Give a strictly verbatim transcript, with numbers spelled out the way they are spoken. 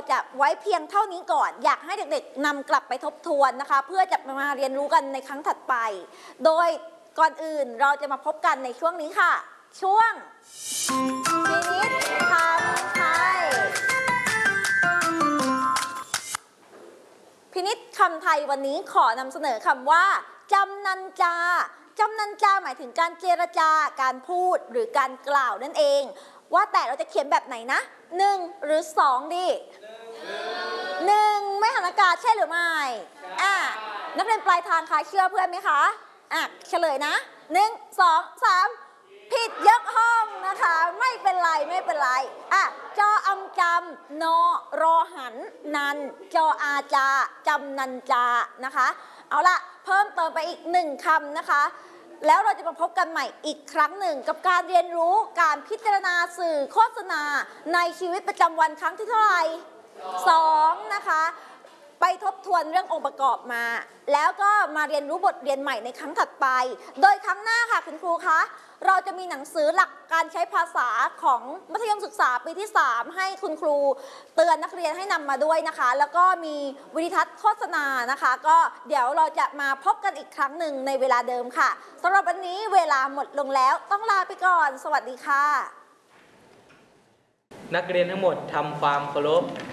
จะไว้เพียงเท่านี้ก่อนอยากให้เด็กๆนำกลับไปทบทวนนะคะเพื่อจะมาเรียนรู้กันในครั้งถัดไปโดยก่อนอื่นเราจะมาพบกันในช่วงนี้ค่ะช่วงพินิจคำไทยพินิจคำไทยวันนี้ขอนำเสนอคำว่าจำนันจาจำนันจาหมายถึงการเจรจาการพูดหรือการกล่าวนั่นเองว่าแต่เราจะเขียนแบบไหนนะหนึ่งหรือสองดีหนึ่งไม่หันอากาศใช่หรือไม่อ่ะนักเรียนปลายทางคะเชื่อเพื่อนไหมคะอ่ะเฉลยนะหนึ่งสองสามผิดยกห้องนะคะไม่เป็นไรไม่เป็นไรอ่ะจออำจำนอรอหันนันจออาจาจำนันจานะคะเอาละเพิ่มเติมไปอีกหนึ่งคำนะคะแล้วเราจะมาพบกันใหม่อีกครั้งหนึ่งกับการเรียนรู้การพิจารณาสื่อโฆษณาในชีวิตประจำวันครั้งที่เท่าไหร่สองนะคะไปทบทวนเรื่ององค์ประกอบมาแล้วก็มาเรียนรู้บทเรียนใหม่ในครั้งถัดไปโดยครั้งหน้าค่ะคุณครูคะเราจะมีหนังสือหลักการใช้ภาษาของมัธยมศึกษาปีที่สามให้คุณครูเตือนนักเรียนให้นำมาด้วยนะคะแล้วก็มีวิดีทัศน์โฆษณานะคะก็เดี๋ยวเราจะมาพบกันอีกครั้งหนึ่งในเวลาเดิมค่ะสำหรับวันนี้เวลาหมดลงแล้วต้องลาไปก่อนสวัสดีค่ะนักเรียนทั้งหมดทำความเคารพ